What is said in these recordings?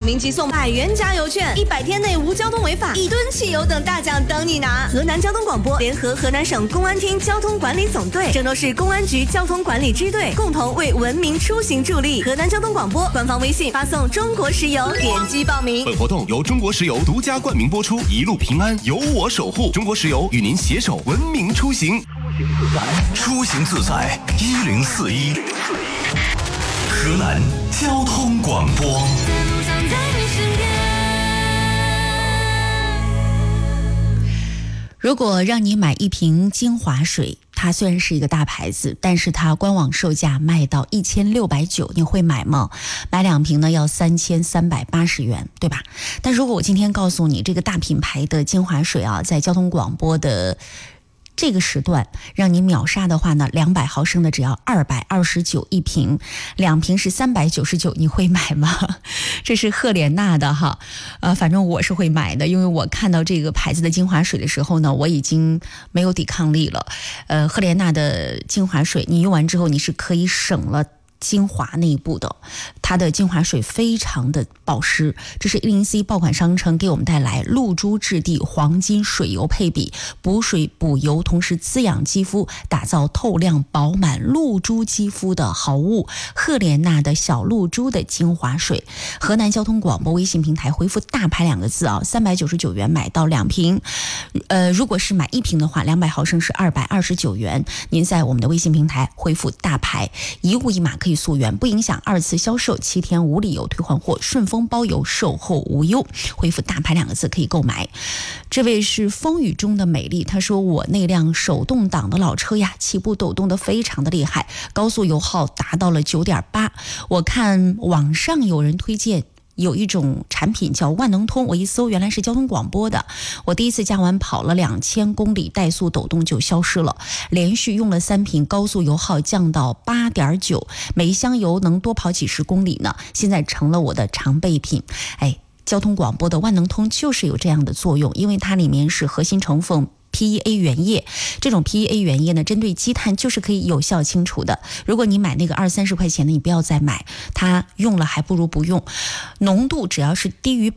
名即送100元加油券，100天内无交通违法，1吨汽油等大奖等你拿。河南交通广播联合河南省公安厅交通管理总队、郑州市公安局交通管理支队共同为文明出行助力。河南交通广播官方微信发送中国石油，点击报名。 本活动由中国石油独家冠名播出，一路平安由我守护。中国石油与您携手文明出行， 出行自在1041，河南交通广播。 如果让你买一瓶精华水，它虽然是一个大牌子，但是它官网售价卖到1690，你会买吗？买2瓶呢要3380元，对吧？但如果我今天告诉你这个大品牌的精华水啊，在交通广播的这个时段让你秒杀的话呢，200毫升的只要229一瓶，2瓶是399，你会买吗？这是赫莲娜的哈，反正我是会买的，因为我看到这个牌子的精华水的时候呢，我已经没有抵抗力了。赫莲娜的精华水，你用完之后你是可以省了精华那一步的，它的精华水非常的保湿。这是104爆款商城给我们带来露珠质地黄金水油配比，补水补油，同时滋养肌肤，打造透亮饱满露珠肌肤的好物。赫莲娜的小露珠的精华水，河南交通广播微信平台回复大牌2个字啊，399元买到2瓶。如果是买1瓶的话，200毫升是229元。您在我们的微信平台回复大牌，一物一码可以溯源，不影响2次销售，7天无理由退换货，顺丰包邮，售后无忧。回复大牌2个字可以购买。这位是风雨中的美丽，他说我那辆手动挡的老车呀，起步抖动的非常的厉害，高速油耗达到了9.8。我看网上有人推荐有一种产品叫万能通，我一搜原来是交通广播的。我第一次加完跑了2000公里，怠速抖动就消失了，连续用了3瓶，高速油耗降到8.9，每一箱油能多跑几十公里呢，现在成了我的常备品。交通广播的万能通就是有这样的作用，因为它里面是核心成分PEA 原液，这种 PEA 原液呢，针对积碳就是可以有效清除的。如果你买那个20-30块钱的，你不要再买，它用了还不如不用。浓度只要是低于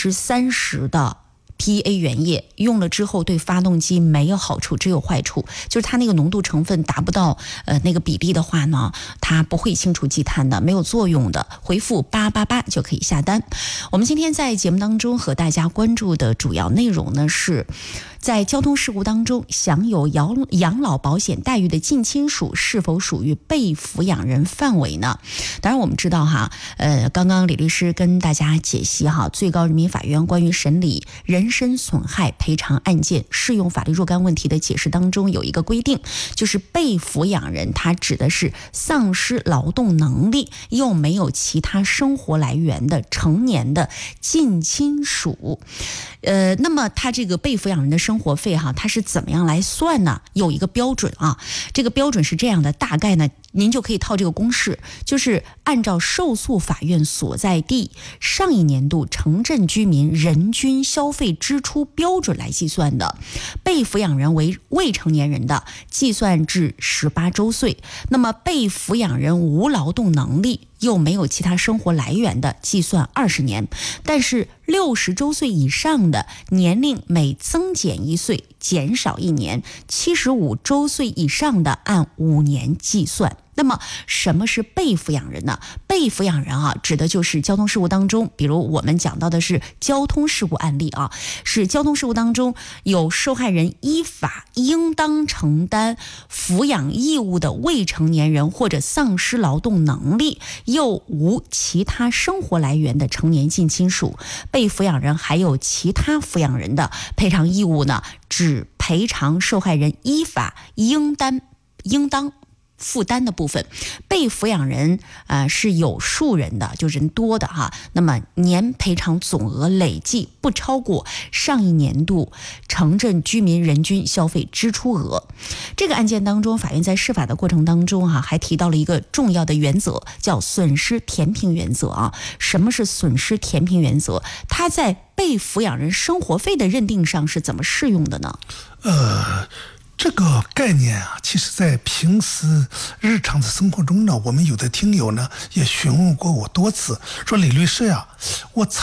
30%的PEA 原液，用了之后对发动机没有好处，只有坏处，就是它那个浓度成分达不到那个比例的话呢，它不会清除积碳的，没有作用的。回复888就可以下单。我们今天在节目当中和大家关注的主要内容呢，是在交通事故当中享有养老保险待遇的近亲属是否属于被抚养人范围呢？当然我们知道哈，刚刚李律师跟大家解析哈，最高人民法院关于审理人身损害赔偿案件适用法律若干问题的解释当中有一个规定，就是被抚养人他指的是丧失劳动能力又没有其他生活来源的成年的近亲属。那么他这个被抚养人的生活费哈，他是怎么样来算呢？有一个标准啊，这个标准是这样的，大概呢您就可以套这个公式，就是按照受诉法院所在地上一年度城镇居民人均消费支出标准来计算的。被抚养人为未成年人的，计算至18周岁；那么被抚养人无劳动能力又没有其他生活来源的，计算20年。但是60周岁以上的，年龄每增减1岁减少1年；75周岁以上的按5年计算。那么什么是被抚养人呢？被抚养人啊，指的就是交通事故当中，比如我们讲到的是交通事故案例啊，是交通事故当中有受害人依法应当承担抚养义务的未成年人，或者丧失劳动能力又无其他生活来源的成年近亲属。被抚养人还有其他抚养人的赔偿义务呢，只赔偿受害人依法应当负担的部分。被抚养人是有数人的，就人多的哈，那么年赔偿总额累计不超过上一年度城镇居民人均消费支出额。这个案件当中，法院在释法的过程当中还提到了一个重要的原则，叫损失填平原则啊。什么是损失填平原则？它在被抚养人生活费的认定上是怎么适用的呢？ 这个概念啊，其实在平时日常的生活中呢，我们有的听友呢也询问过我多次，说李律师呀，我